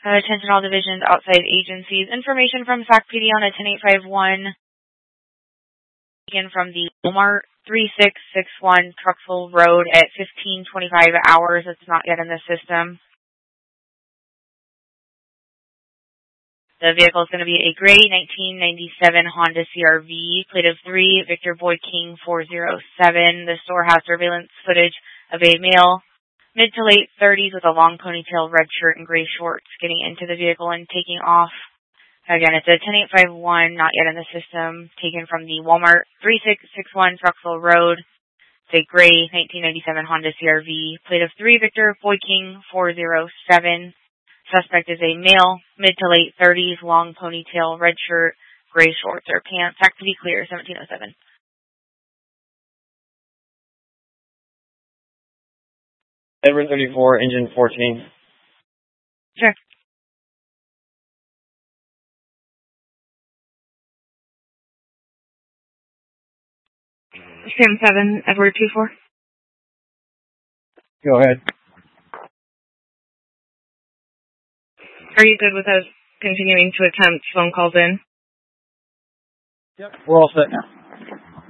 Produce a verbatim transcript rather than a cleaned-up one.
Uh, attention all divisions, outside agencies. Information from S A C P D on a ten eight five one. Taken from the Walmart three six six one Truxville Road at fifteen twenty-five hours. It's not yet in the system. The vehicle is going to be a gray nineteen ninety-seven Honda C R V, plate of three, Victor Boy King four oh seven. The store has surveillance footage of a male, mid to late thirties with a long ponytail, red shirt, and gray shorts getting into the vehicle and taking off. Again, it's a ten eight five one, not yet in the system, taken from the Walmart three six six one Truxville Road. It's a gray nineteen ninety-seven Honda C R V, plate of three, Victor Boy King four oh seven. Suspect is a male, mid to late thirties, long ponytail, red shirt, gray shorts or pants. Act to be clear, seventeen oh seven. Edward thirty-four, engine fourteen. Sure. Sam seven, Edward two four. Go ahead. Are you good with us continuing to attempt phone calls in? Yep. We're all set now.